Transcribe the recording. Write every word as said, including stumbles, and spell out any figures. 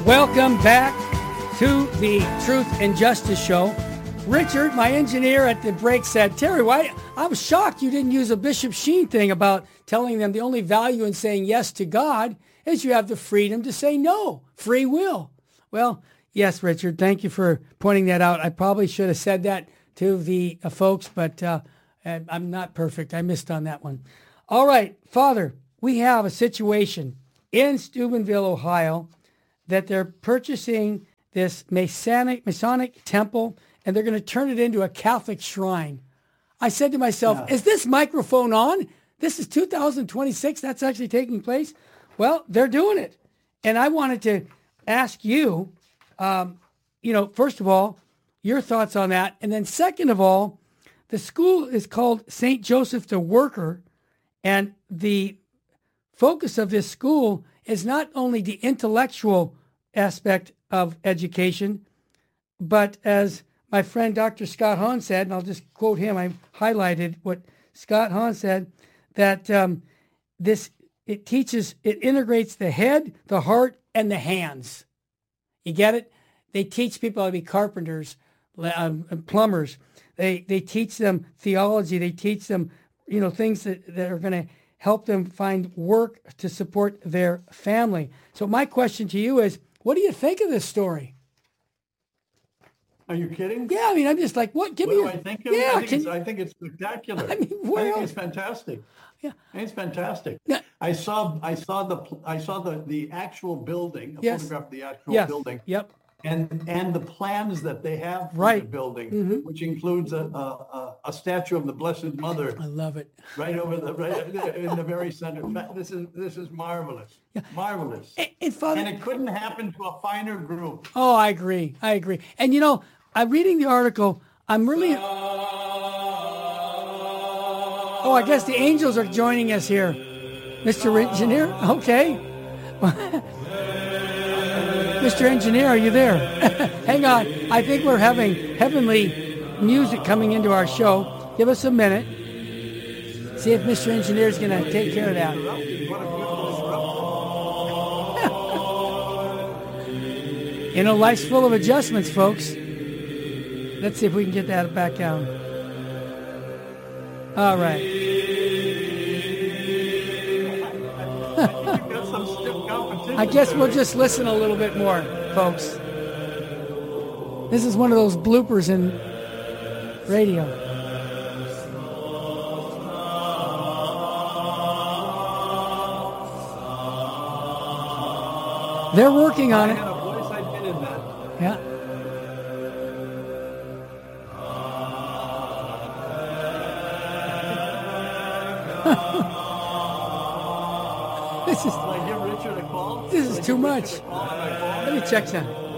Welcome back to the Truth and Justice Show. Richard, my engineer at the break, said, Terry, why? I was shocked you didn't use a Bishop Sheen thing about telling them the only value in saying yes to God is you have the freedom to say no, free will. Well, yes, Richard, thank you for pointing that out. I probably should have said that to the uh, folks, but uh, I'm not perfect. I missed on that one. All right, Father, we have a situation in Steubenville, Ohio, that they're purchasing this Masonic, Masonic temple, and they're going to turn it into a Catholic shrine. I said to myself, yeah. Is this microphone on? This is two thousand twenty-six. That's actually taking place. Well, they're doing it. And I wanted to ask you, um, you know, first of all, your thoughts on that. And then second of all, the school is called Saint Joseph the Worker. And the focus of this school is not only the intellectual aspect of education, but as my friend Doctor Scott Hahn said, and I'll just quote him, I highlighted what Scott Hahn said, that um, this, it teaches, it integrates the head, the heart, and the hands. You get it? They teach people how to be carpenters, um, plumbers. They they teach them theology. They teach them, you know, things that, that are going to help them find work to support their family. So my question to you is, what do you think of this story? Are you kidding? Yeah, I mean, I'm just like, what? Give what me. do your, I think of yeah, it? I think, can, it's, I think it's spectacular. I mean, well, I think it's fantastic. Yeah, I think it's fantastic. Yeah. I saw, I saw the, I saw the, the actual building, a Yes. photograph of the actual yes. building, Yep. and and the plans that they have for Right. the building, Mm-hmm. which includes a, a a statue of the Blessed Mother I love it. right over the right in the very center. This is this is marvelous, Yeah. marvelous, And, and Father, and it couldn't happen to a finer group. oh, I agree. I agree. And you know, I'm reading the article. I'm really. Oh, I guess the angels are joining us here, Mister Engineer. Okay. Mister Engineer, are you there? Hang on. I think we're having heavenly music coming into our show. Give us a minute. See if Mister Engineer is going to take care of that. You know, life's full of adjustments, folks. Let's see if we can get that back down. All right. I guess we'll just listen a little bit more, folks. This is one of those bloopers in radio. They're working on it. I had a voice, I did in that. Yeah. This is Did I give Richard a call? this is Did I too give much. Richard a call on my phone? Let me check that.